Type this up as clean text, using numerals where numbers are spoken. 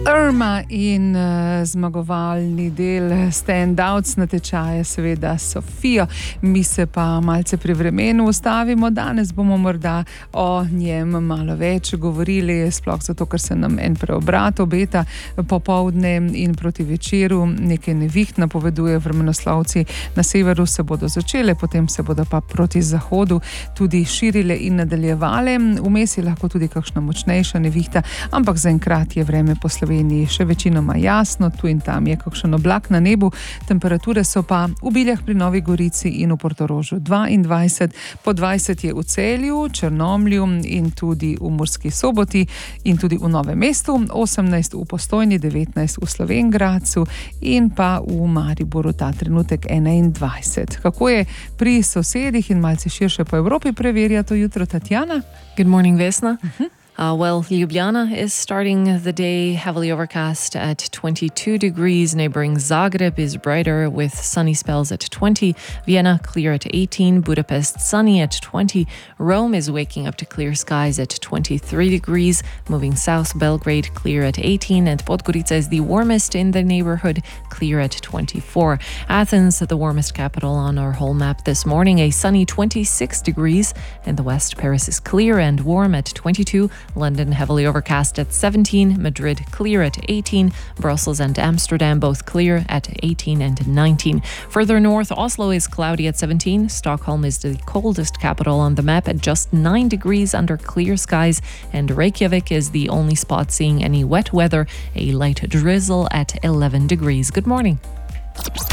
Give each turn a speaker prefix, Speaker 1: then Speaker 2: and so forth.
Speaker 1: Irma in zmagovalni del stand-outs na tečaje, seveda Sofijo. Mi se pa malce pri vremenu ustavimo. Danes bomo morda o njem malo več govorili, sploh zato, ker se nam en preobrat obeta popoldne in proti večeru. Nekaj neviht napoveduje vremenoslovci. Na severu se bodo začele, potem se bodo pa proti zahodu tudi širile in nadaljevale. Vmes je lahko tudi kakšna močnejša nevihta, ampak zaenkrat je vreme po Sloveniji še večinoma jasno, tu in tam je kakšen oblak na nebu. Temperature so pa v Biljah pri Novi Gorici in v Portorožu 22, po 20 je v Celju, Črnomlju in tudi v Murski Soboti in tudi v Novem mestu, 18 v Postojni, 19 v Slovenj Gradcu in pa v Mariboru ta trenutek 21. Kako je pri sosedih in malce širše po Evropi, preverja to jutro Tatjana.
Speaker 2: Good morning, Vesna. Well, Ljubljana is starting the day heavily overcast at 22 degrees. Neighbouring Zagreb is brighter with sunny spells at 20. Vienna clear at 18. Budapest sunny at 20. Rome is waking up to clear skies at 23 degrees. Moving south, Belgrade clear at 18. And Podgorica is the warmest in the neighbourhood, clear at 24. Athens, the warmest capital on our whole map this morning, a sunny 26 degrees. In the west, Paris is clear and warm at 22. London heavily overcast at 17, Madrid clear at 18, Brussels and Amsterdam both clear at 18 and 19. Further north, Oslo is cloudy at 17, Stockholm is the coldest capital on the map at just 9 degrees under clear skies, and Reykjavik is the only spot seeing any wet weather, a light drizzle at 11 degrees. Good morning.